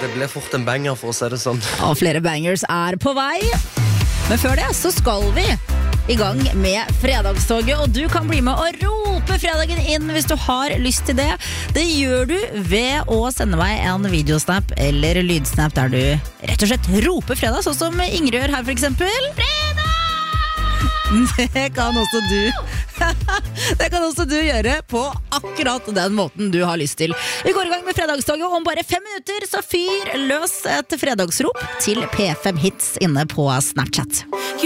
Det ble fort en banger, for å si det sånn. Og flere bangers er på vei. Men før det så skal vi i gang med fredagstoget, og du kan bli med og rope fredagen inn hvis du har lyst til det. Det gjør du ved å sende meg en videosnap eller lydsnap der du rett og slett roper fredag, sånn som Ingrid gjør her for eksempel. Fredag! Det kan også du gjøre på akkurat den måten du har lyst til. Vi går i gang med fredagstoget, og om bare 5 minutter så fyr løs et fredagsrop til P5 Hits inne på Snapchat.